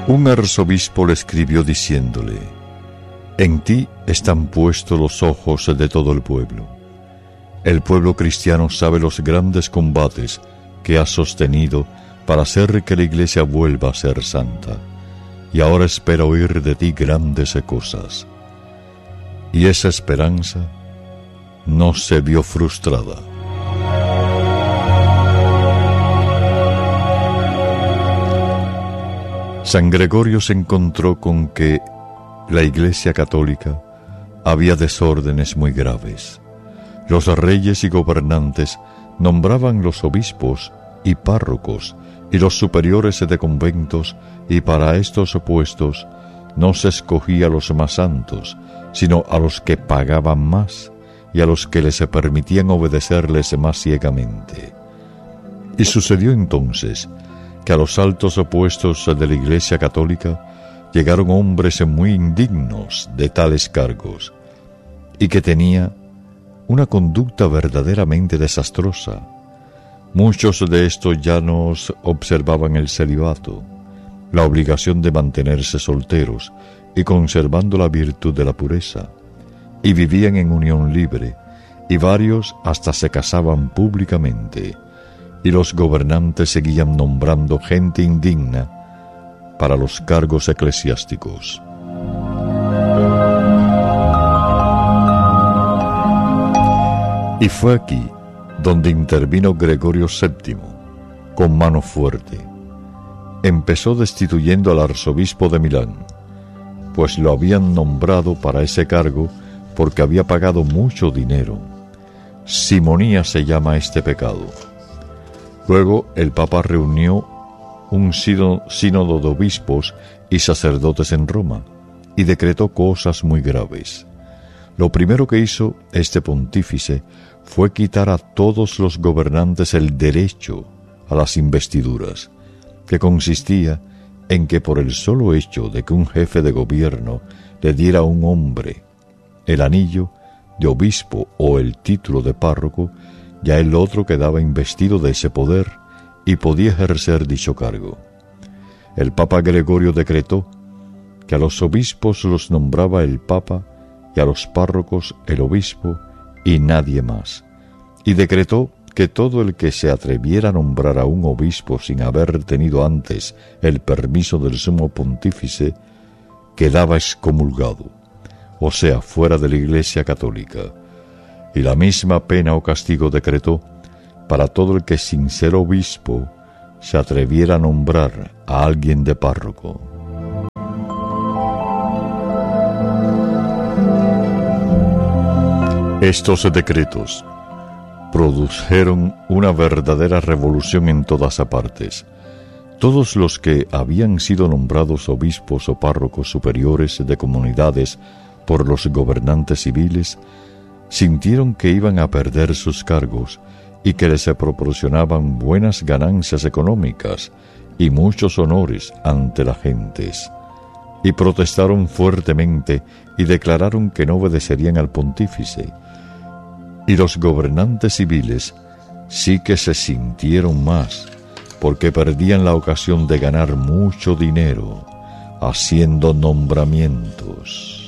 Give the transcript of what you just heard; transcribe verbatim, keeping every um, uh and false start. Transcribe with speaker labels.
Speaker 1: Un arzobispo le escribió diciéndole: en ti están puestos los ojos de todo el pueblo. El pueblo cristiano sabe los grandes combates que has sostenido para hacer que la Iglesia vuelva a ser santa, y ahora espera oír de ti grandes cosas. Y esa esperanza no se vio frustrada. San Gregorio se encontró con que la Iglesia católica había desórdenes muy graves. Los reyes y gobernantes nombraban los obispos y párrocos y los superiores de conventos, y para estos puestos no se escogía a los más santos, sino a los que pagaban más y a los que les permitían obedecerles más ciegamente. Y sucedió entonces que a los altos puestos de la Iglesia católica llegaron hombres muy indignos de tales cargos, y que tenía una conducta verdaderamente desastrosa. Muchos de estos ya no observaban el celibato, la obligación de mantenerse solteros y conservando la virtud de la pureza, y vivían en unión libre, y varios hasta se casaban públicamente, y los gobernantes seguían nombrando gente indigna para los cargos eclesiásticos. Y fue aquí donde intervino Gregorio séptimo, con mano fuerte. Empezó destituyendo al arzobispo de Milán, pues lo habían nombrado para ese cargo porque había pagado mucho dinero. Simonía se llama este pecado. Luego el Papa reunió un sínodo de obispos y sacerdotes en Roma y decretó cosas muy graves. Lo primero que hizo este pontífice fue quitar a todos los gobernantes el derecho a las investiduras, que consistía en que por el solo hecho de que un jefe de gobierno le diera a un hombre el anillo de obispo o el título de párroco, ya el otro quedaba investido de ese poder y podía ejercer dicho cargo. El Papa Gregorio decretó que a los obispos los nombraba el Papa y a los párrocos el obispo y nadie más, y decretó que todo el que se atreviera a nombrar a un obispo sin haber tenido antes el permiso del sumo pontífice quedaba excomulgado, o sea, fuera de la Iglesia católica, y la misma pena o castigo decretó para todo el que sin ser obispo se atreviera a nombrar a alguien de párroco. Estos decretos produjeron una verdadera revolución en todas partes. Todos los que habían sido nombrados obispos o párrocos superiores de comunidades por los gobernantes civiles sintieron que iban a perder sus cargos y que les proporcionaban buenas ganancias económicas y muchos honores ante las gentes, y protestaron fuertemente y declararon que no obedecerían al pontífice. Y los gobernantes civiles sí que se sintieron más, porque perdían la ocasión de ganar mucho dinero haciendo nombramientos.